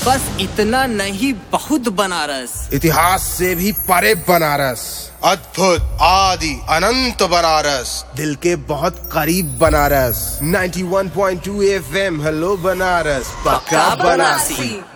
बस इतना नहीं, बहुत बनारस। इतिहास से भी परे बनारस, अद्भुत आदि अनंत बनारस, दिल के बहुत करीब बनारस। 91.2 FM, हेलो बनारस, पक्का बनारसी।